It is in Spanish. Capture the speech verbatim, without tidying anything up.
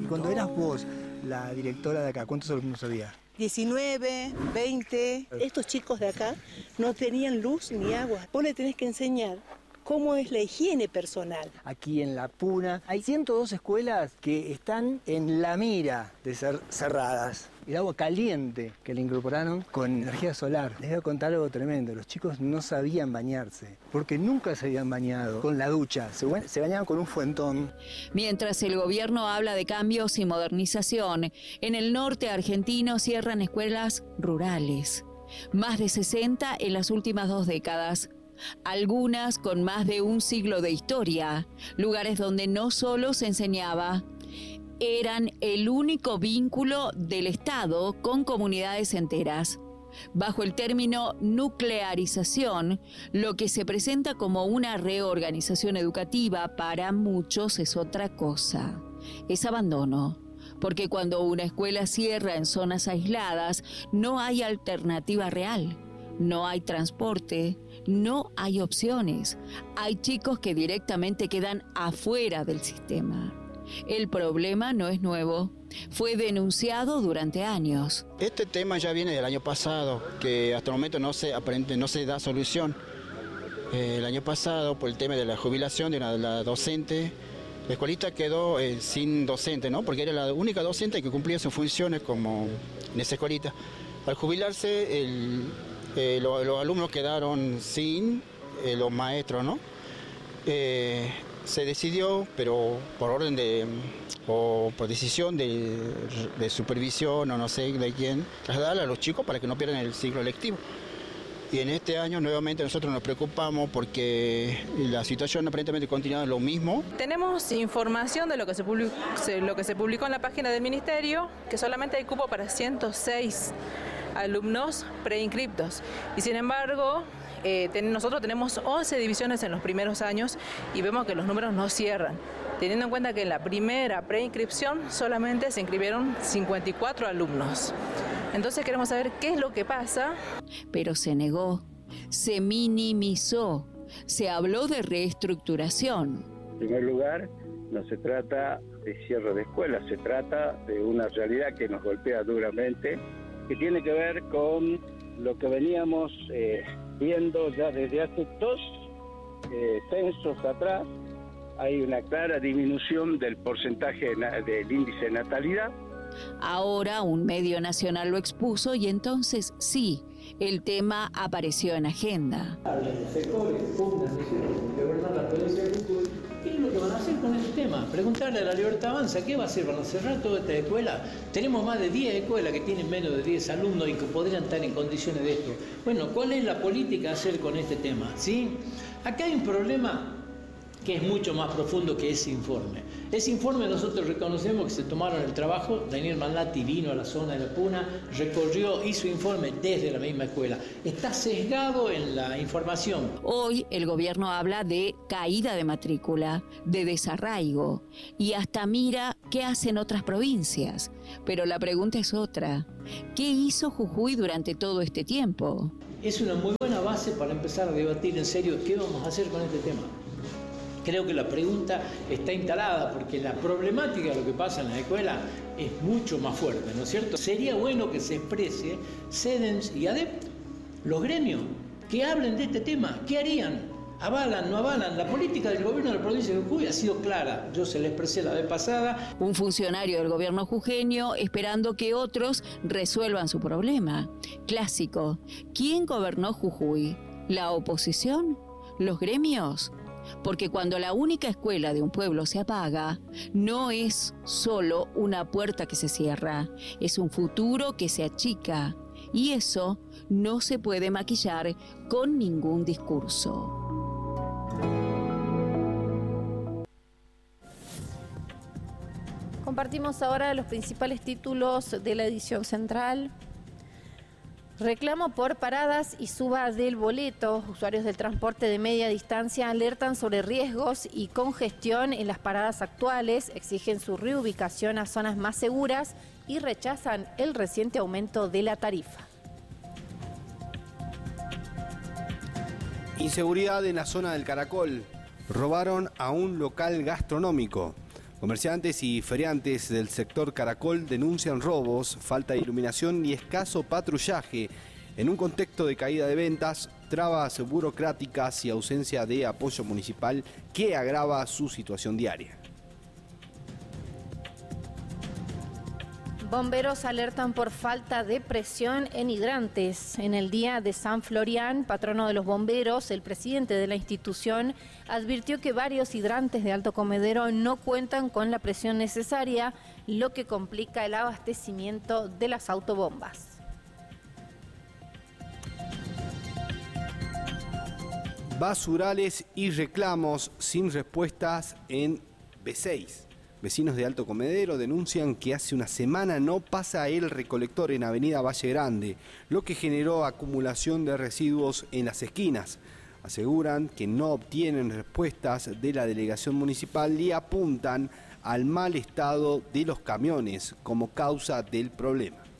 Y cuando eras vos la directora de acá, ¿cuántos alumnos había? diecinueve, veinte. Estos chicos de acá no tenían luz ni agua. Vos le tenés que enseñar cómo es la higiene personal. Aquí en La Puna hay ciento dos escuelas que están en la mira de ser cerradas. El agua caliente que le incorporaron con energía solar. Les voy a contar algo tremendo. Los chicos no sabían bañarse, porque nunca se habían bañado con la ducha. Se, ba- se bañaban con un fuentón. Mientras el gobierno habla de cambios y modernización, en el norte argentino cierran escuelas rurales. Más de sesenta en las últimas dos décadas. Algunas con más de un siglo de historia, lugares donde no solo se enseñaba, eran el único vínculo del Estado con comunidades enteras. Bajo el término nuclearización, lo que se presenta como una reorganización educativa para muchos es otra cosa, es abandono. Porque cuando una escuela cierra en zonas aisladas, no hay alternativa real. No hay transporte, no hay opciones. Hay chicos que directamente quedan afuera del sistema. El problema no es nuevo. Fue denunciado durante años. Este tema ya viene del año pasado, que hasta el momento no se aprende, no se da solución. Eh, el año pasado, por el tema de la jubilación de la, la docente, la escuelita quedó eh, sin docente, ¿no? Porque era la única docente que cumplía sus funciones como en esa escuelita. Al jubilarse, el Eh, los, los alumnos quedaron sin eh, los maestros, ¿no? Eh, se decidió, pero por orden de, o por decisión de, de supervisión o no sé de quién, trasladar a los chicos para que no pierdan el ciclo lectivo. Y en este año nuevamente nosotros nos preocupamos porque la situación aparentemente continúa lo mismo. Tenemos información de lo que se publicó, lo que se publicó en la página del Ministerio, que solamente hay cupo para ciento seis alumnos preinscriptos. Y sin embargo, eh, ten, nosotros tenemos once divisiones en los primeros años y vemos que los números no cierran. Teniendo en cuenta que en la primera preinscripción solamente se inscribieron cincuenta y cuatro alumnos. Entonces queremos saber qué es lo que pasa. Pero se negó, se minimizó, se habló de reestructuración. En primer lugar, no se trata de cierre de escuelas, se trata de una realidad que nos golpea duramente, que tiene que ver con lo que veníamos eh, viendo ya desde hace dos eh, censos atrás. Hay una clara disminución del porcentaje del índice de natalidad. Ahora un medio nacional lo expuso y entonces sí, el tema apareció en agenda. Los sectores pugnan, gobernar la provincia de Jujuy. ¿Qué es lo que van a hacer con este tema? Preguntarle a la Libertad Avanza, ¿qué va a hacer? ¿Van a cerrar toda esta escuela? Tenemos más de diez escuelas que tienen menos de diez alumnos y que podrían estar en condiciones de esto. Bueno, ¿cuál es la política a hacer con este tema? ¿Sí? Acá hay un problema que es mucho más profundo que ese informe. Ese informe nosotros reconocemos que se tomaron el trabajo, Daniel Manlati vino a la zona de La Puna, recorrió, hizo informe desde la misma escuela. Está sesgado en la información. Hoy el gobierno habla de caída de matrícula, de desarraigo y hasta mira qué hacen otras provincias. Pero la pregunta es otra. ¿Qué hizo Jujuy durante todo este tiempo? Es una muy buena base para empezar a debatir en serio qué vamos a hacer con este tema. Creo que la pregunta está instalada porque la problemática de lo que pasa en la escuela es mucho más fuerte, ¿no es cierto? Sería bueno que se exprese CEDENS y ADEPT, los gremios, que hablen de este tema. ¿Qué harían? ¿Avalan, no avalan? La política del gobierno de la provincia de Jujuy ha sido clara. Yo se la expresé la vez pasada. Un funcionario del gobierno jujeño esperando que otros resuelvan su problema. Clásico. ¿Quién gobernó Jujuy? ¿La oposición? ¿Los gremios? Porque cuando la única escuela de un pueblo se apaga, no es solo una puerta que se cierra, es un futuro que se achica. Y eso no se puede maquillar con ningún discurso. Compartimos ahora los principales títulos de la edición central. Reclamo por paradas y suba del boleto. Usuarios del transporte de media distancia alertan sobre riesgos y congestión en las paradas actuales, exigen su reubicación a zonas más seguras y rechazan el reciente aumento de la tarifa. Inseguridad en la zona del Caracol. Robaron a un local gastronómico. Comerciantes y feriantes del sector Caracol denuncian robos, falta de iluminación y escaso patrullaje en un contexto de caída de ventas, trabas burocráticas y ausencia de apoyo municipal que agrava su situación diaria. Bomberos alertan por falta de presión en hidrantes. En el día de San Florián, patrono de los bomberos, el presidente de la institución advirtió que varios hidrantes de Alto Comedero no cuentan con la presión necesaria, lo que complica el abastecimiento de las autobombas. Basurales y reclamos sin respuestas en B seis. Vecinos de Alto Comedero denuncian que hace una semana no pasa el recolector en Avenida Valle Grande, lo que generó acumulación de residuos en las esquinas. Aseguran que no obtienen respuestas de la delegación municipal y apuntan al mal estado de los camiones como causa del problema.